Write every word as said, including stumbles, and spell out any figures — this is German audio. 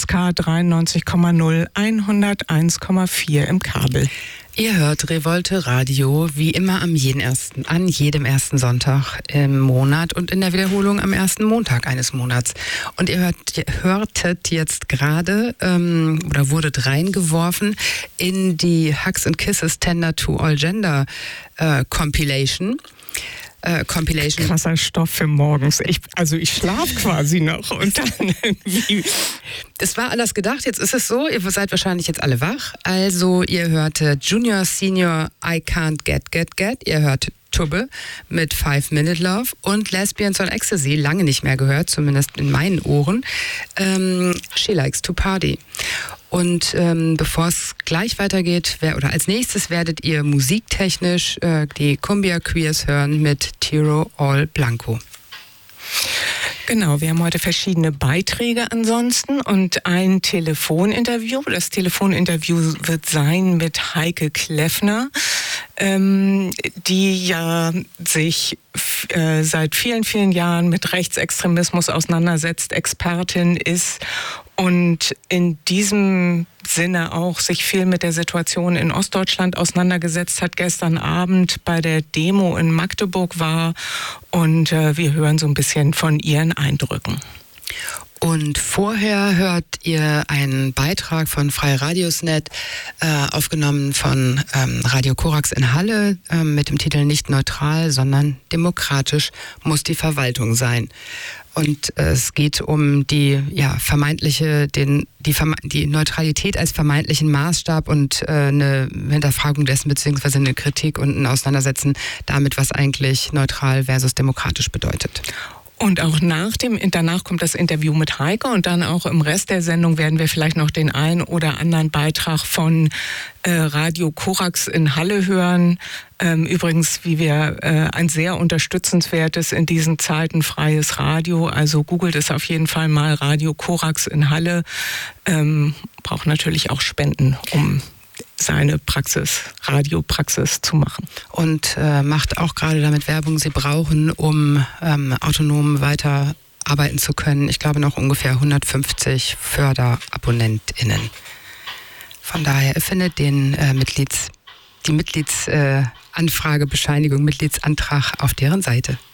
K dreiundneunzig Komma null, hunderteins Komma vier im Kabel. Ihr hört Revolte Radio wie immer am jeden ersten, an jedem ersten Sonntag im Monat und in der Wiederholung am ersten Montag eines Monats. Und ihr, hört, ihr hörtet jetzt gerade ähm, oder wurdet reingeworfen in die Hugs and Kisses Tender to All Gender äh, Compilation. Äh, Compilation. Krasser Stoff für morgens. Ich, also ich schlafe quasi noch und dann irgendwie. Es war anders gedacht, jetzt ist es so, ihr seid wahrscheinlich jetzt alle wach. Also ihr hörtet Junior, Senior, I Can't Get, Get, Get. Ihr hört Tubbe mit Five Minute Love und Lesbians on Ecstasy, lange nicht mehr gehört, zumindest in meinen Ohren. Ähm, She Likes to Party. Und ähm, bevor es gleich weitergeht, wer, oder als nächstes werdet ihr musiktechnisch äh, die Cumbia Queers hören mit Tiro All Blanco. Genau, wir haben heute verschiedene Beiträge ansonsten und ein Telefoninterview. Das Telefoninterview wird sein mit Heike Kleffner, ähm, die ja sich äh, seit vielen, vielen Jahren mit Rechtsextremismus auseinandersetzt, Expertin ist und in diesem Sinne auch sich viel mit der Situation in Ostdeutschland auseinandergesetzt hat, gestern Abend bei der Demo in Magdeburg war und äh, wir hören so ein bisschen von ihren Eindrücken. Und vorher hört ihr einen Beitrag von Freie Radiosnet, äh, aufgenommen von ähm, Radio Korax in Halle äh, mit dem Titel Nicht neutral, sondern demokratisch muss die Verwaltung sein. Und äh, es geht um die ja, vermeintliche, den, die, Verme- die Neutralität als vermeintlichen Maßstab und äh, eine Hinterfragung dessen, beziehungsweise eine Kritik und ein Auseinandersetzen damit, was eigentlich neutral versus demokratisch bedeutet. Und auch nach dem, danach kommt das Interview mit Heike und dann auch im Rest der Sendung werden wir vielleicht noch den einen oder anderen Beitrag von äh, Radio Korax in Halle hören. Ähm, übrigens, wie wir äh, ein sehr unterstützenswertes in diesen Zeiten freies Radio. Also googelt es auf jeden Fall mal Radio Korax in Halle. Ähm, braucht natürlich auch Spenden, um seine Praxis, Radiopraxis zu machen. Und äh, macht auch gerade damit Werbung, sie brauchen, um ähm, autonom weiter arbeiten zu können, ich glaube noch ungefähr hundertfünfzig FörderabonnentInnen. Von daher findet den äh, Mitglieds, die Mitgliedsanfrage, äh, Bescheinigung, Mitgliedsantrag auf deren Seite.